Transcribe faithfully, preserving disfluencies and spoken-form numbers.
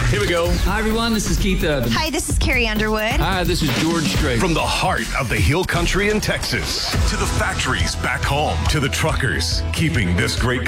Here we go. Hi, everyone. This is Keith Urban. Hi, this is Carrie Underwood. Hi, this is George Strait. From the heart of the Hill Country in Texas to the factories back home to the truckers keeping this great